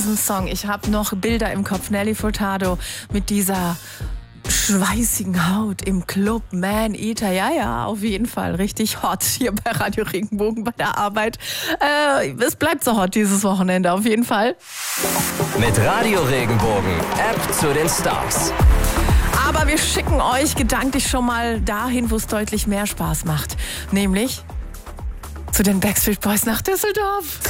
Diesen Song, ich habe noch Bilder im Kopf. Nelly Furtado mit dieser schweißigen Haut im Club, Man Eater, ja, auf jeden Fall richtig hot hier bei Radio Regenbogen bei der Arbeit. Es bleibt so hot dieses Wochenende, auf jeden Fall. Mit Radio Regenbogen, App zu den Stars. Aber wir schicken euch gedanklich schon mal dahin, wo es deutlich mehr Spaß macht. Nämlich zu den Backstreet Boys nach Düsseldorf.